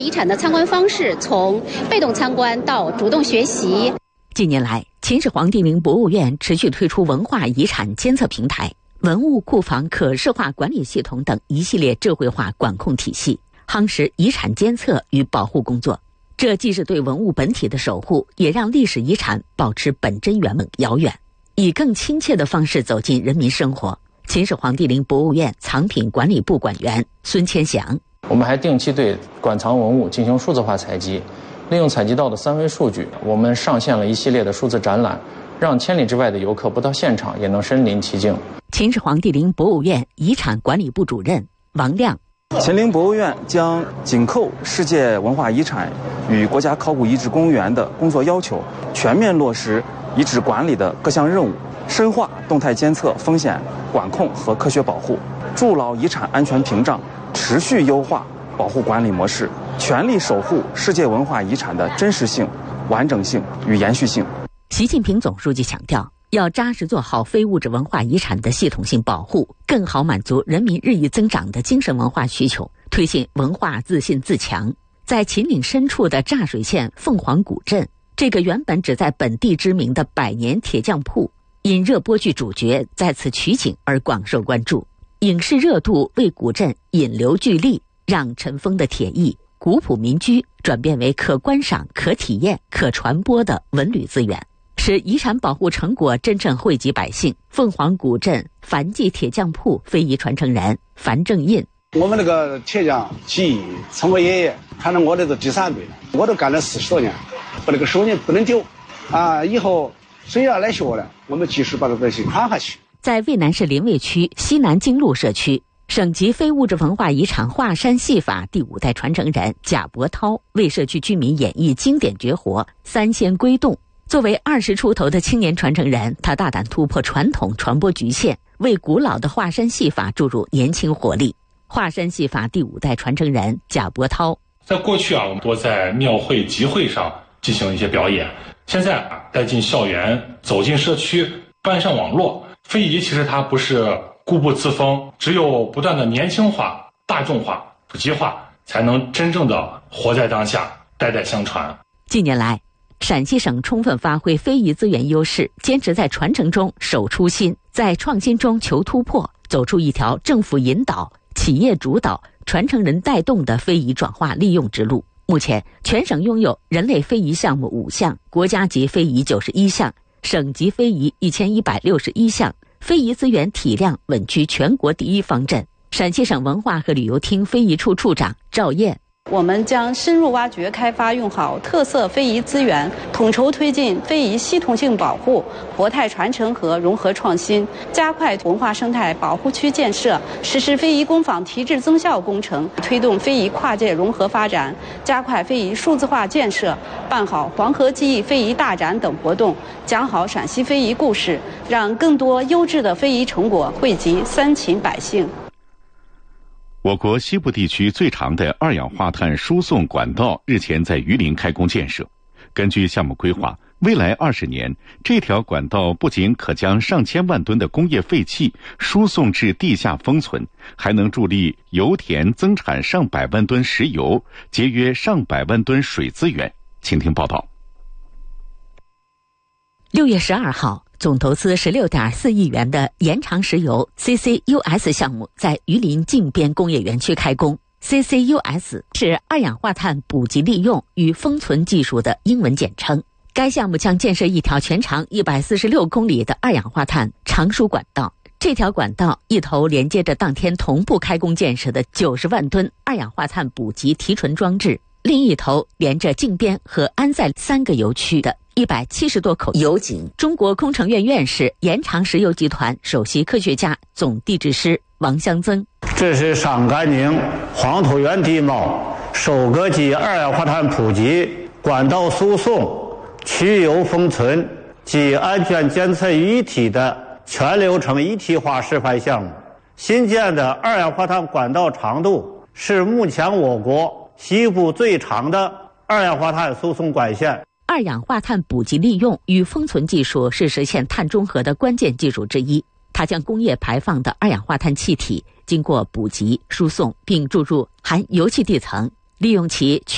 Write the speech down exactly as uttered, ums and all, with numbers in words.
遗产的参观方式从被动参观到主动学习。 近年来，秦始皇帝陵博物院持续推出文化遗产监测平台、文物库房可视化管理系统等一系列智慧化管控体系，夯实遗产监测与保护工作。这既是对文物本体的守护，也让历史遗产保持本真圆梦遥远，以更亲切的方式走进人民生活。秦始皇帝陵博物院藏品管理部管员孙千祥， 我们还定期对馆藏文物进行数字化采集，利用采集到的三维数据，我们上线了一系列的数字展览，让千里之外的游客不到现场也能身临其境。 秦始皇帝陵博物院遗产管理部主任王亮， 秦陵博物院将紧扣世界文化遗产与国家考古遗址公园的工作要求，全面落实遗址管理的各项任务，深化动态监测、风险管控和科学保护，筑牢遗产安全屏障，持续优化保护管理模式，全力守护世界文化遗产的真实性、完整性与延续性。 习近平总书记强调，要扎实做好非物质文化遗产的系统性保护，更好满足人民日益增长的精神文化需求，推进文化自信自强。在秦岭深处的柞水县凤凰古镇，这个原本只在本地知名的百年铁匠铺，因热播剧主角在此取景而广受关注。影视热度为古镇引流聚力，让尘封的铁艺、古朴民居转变为可观赏、可体验、可传播的文旅资源，使遗产保护成果真正惠及百姓。凤凰古镇樊记铁匠铺非遗传承人樊正印， 我们那个铁匠技艺从我爷爷传到我这个第三辈了，我都干了四十多年，我这个手艺不能丢啊！以后谁要来学了，我们及时把这个东西传下去。 在渭南市临渭区西南京路社区，省级非物质文化遗产华山戏法第五代传承人贾伯涛为社区居民演绎经典绝活三仙归洞。作为二十出头的青年传承人，他大胆突破传统传播局限，为古老的华山戏法注入年轻活力。华山戏法第五代传承人贾伯涛， 在过去啊，我们多在庙会集会上进行一些表演，现在啊，带进校园，走进社区，搬上网络。非遗其实它不是固步自封，只有不断的年轻化、大众化、普及化，才能真正的活在当下，代代相传。 近年来，陕西省充分发挥非遗资源优势，坚持在传承中守初心，在创新中求突破，走出一条政府引导、企业主导、传承人带动的非遗转化利用之路。目前，全省拥有人类非遗项目五项，国家级非遗九十一项，省级非遗一千一百六十一项，非遗资源体量稳居全国第一方阵。陕西省文化和旅游厅非遗处处长赵燕， 我们将深入挖掘、开发、用好特色非遗资源，统筹推进非遗系统性保护、活态传承和融合创新，加快文化生态保护区建设，实施非遗工坊提质增效工程，推动非遗跨界融合发展，加快非遗数字化建设，办好黄河记忆非遗大展等活动，讲好陕西非遗故事，让更多优质的非遗成果惠及三秦百姓。 我国西部地区最长的二氧化碳输送管道日前在榆林开工建设。根据项目规划，未来二十年，这条管道不仅可将上千万吨的工业废气输送至地下封存，还能助力油田增产上百万吨石油，节约上百万吨水资源。请听报道。 六月十二号，总投资十六点四亿元的延长石油 C C U S 项目在榆林靖边工业园区开工。C C U S 是二氧化碳补给利用与封存技术的英文简称。该项目将建设一条全长一百四十六公里的二氧化碳长输管道。这条管道一头连接着当天同步开工建设的九十万吨二氧化碳补给提纯装置，另一头连着靖边和安塞三个油区的一百七十多口油井。中国工程院院士、延长石油集团首席科学家、总地质师王相增， 这是上甘宁黄土原地貌首个集二氧化碳普及、管道输送、去油封存及安全监测于一体的全流程一体化示范项目。新建的二氧化碳管道长度是目前我国西部最长的二氧化碳输送管线。 二氧化碳补给利用与封存技术是实现碳中和的关键技术之一。它将工业排放的二氧化碳气体经过补给、输送，并注入含油气地层，利用其去